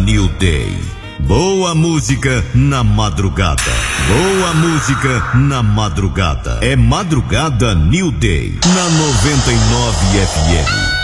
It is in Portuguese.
New Day. Boa música na madrugada. Boa música na madrugada. É Madrugada New Day na 99 FM.